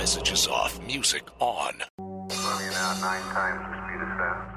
Messages off, music on. Moving now 9 times the speed of sound.